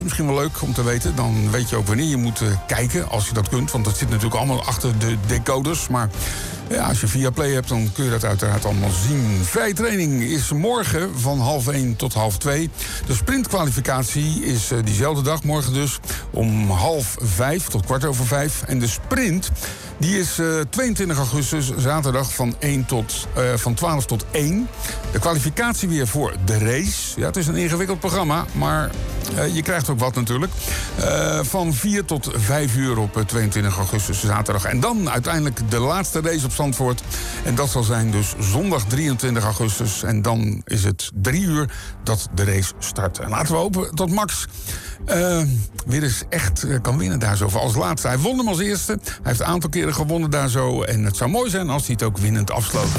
Misschien wel leuk om te weten. Dan weet je ook wanneer je moet kijken, als je dat kunt. Want dat zit natuurlijk allemaal achter de decoders. Maar ja, als je Viaplay hebt, dan kun je dat uiteraard allemaal zien. Vrije training is morgen van 12:30 tot 2:30. De sprintkwalificatie is diezelfde dag, morgen dus, om 4:30 tot 4:15. En de sprint, die is 22 augustus, zaterdag van 12 tot 1. De kwalificatie weer voor de race. Ja, het is een ingewikkeld programma, maar je krijgt ook wat natuurlijk. Van 4 tot 5 uur op 22 augustus, zaterdag. En dan uiteindelijk de laatste race op Zandvoort. En dat zal zijn dus zondag 23 augustus. En dan is het 3 uur dat de race start. En laten we hopen dat Max weer eens echt kan winnen daar zo. Als laatste. Hij won hem als eerste. Hij heeft een aantal keren gewonnen daar zo. En het zou mooi zijn als hij het ook winnend afsloot.